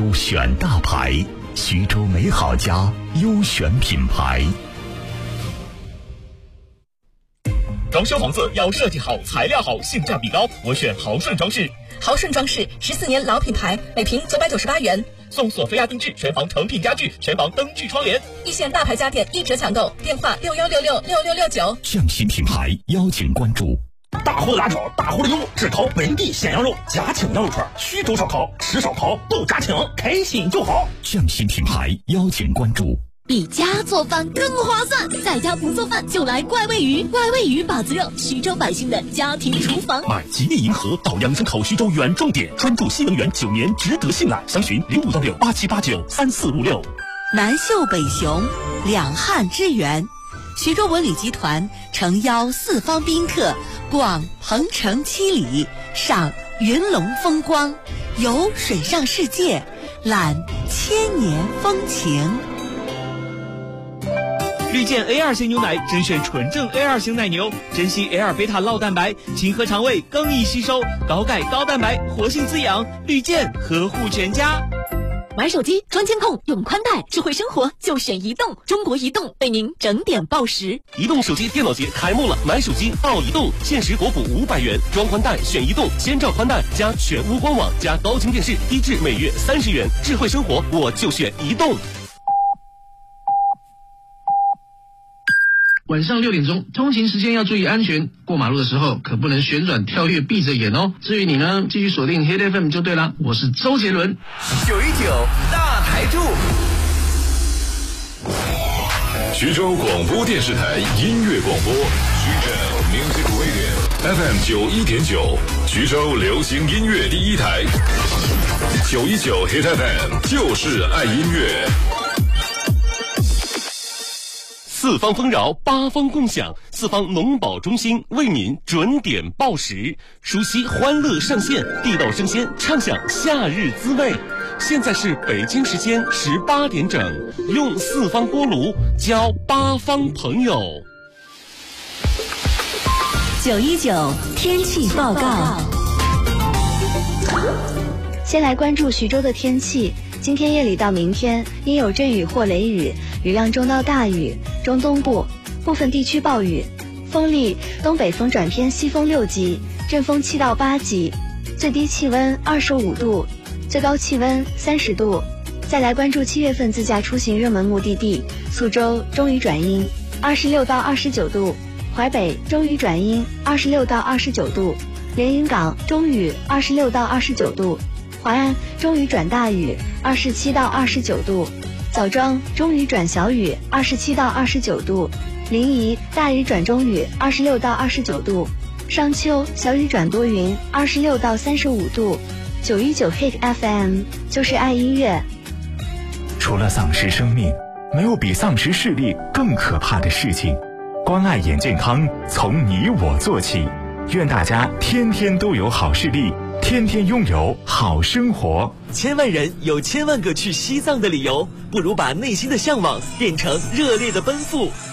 州选大牌，徐州美好家优选品牌。 装修房子要设计好、材料好、性价比高，我选豪顺装饰。 豪顺装饰14年老品牌，每平998元， 送索菲亚定制全房成品家具、全房灯具窗帘， 一线大牌家电1折抢购，电话61666669。 匠心品牌邀请关注。 大户的辣椒，大户的油，只烤本地鲜羊肉，家庭羊肉串，徐州烧烤，吃烧烤都家庭，开心就好。 匠心品牌邀请关注。 比家做饭更划算，在家不做饭就来怪味鱼，怪味鱼把子肉，徐州百姓的家庭厨房。 买吉利银河到阳城口徐州远重点，专注新能源9年，值得信赖。详询056687893456。 南秀北雄，两汉之源。徐州文旅集团诚邀四方宾客逛鹏城7里，赏云龙风光，游水上世界，览千年风情。 绿箭 A2 型牛奶甄选纯正 A2 型奶牛，珍稀 L 贝塔酪蛋白，清和肠胃，更易吸收，高钙高蛋白，活性滋养。绿箭呵护全家。 买手机装监控，用宽带，智慧生活就选移动。中国移动为您整点报时。 移动手机电脑节开幕了，买手机到移动，限时国补500元，装宽带选移动，千兆宽带加全屋官网加高清电视，低至每月30元。智慧生活我就选移动。 晚上6点钟，通勤时间要注意安全，过马路的时候可不能旋转跳跃闭着眼哦。至于你呢，继续锁定 Hit FM 就对了。我是周杰伦。 919大台柱， 徐州广播电视台音乐广播，徐州 Music Radio FM 91.9，徐州流行音乐第一台。919 Hit FM 就是爱音乐。 四方丰饶，八方共享，四方农保中心为您准点报时，熟悉欢乐上线，地道生鲜，畅享夏日滋味。现在是北京时间18点整，用四方锅炉交八方朋友。 919天气报告。 先来关注徐州的天气，今天夜里到明天阴有阵雨或雷雨，雨量中到大雨，中东部部分地区暴雨，风力东北风转偏西风6级，阵风7到8级，最低气温25度，最高气温30度。再来关注7月份自驾出行热门目的地，苏州中雨转阴26到29度，淮北中雨转阴26到29度，连云港中雨26到29度，淮安中雨转大雨27到29度，枣庄中雨转小雨27到29度，临沂大雨转中雨26到29度，商丘小雨转多云26到35度。919 Hit FM 就是爱音乐。 除了丧失生命，没有比丧失视力更可怕的事情。关爱眼健康，从你我做起。愿大家天天都有好视力，天天拥有好生活。 千万人有千万个去西藏的理由，不如把内心的向往变成热烈的奔赴。